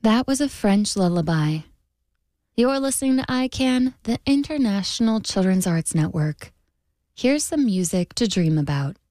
That was a French lullaby. You're listening to ICANN, the International Children's Arts Network. Here's some music to dream about.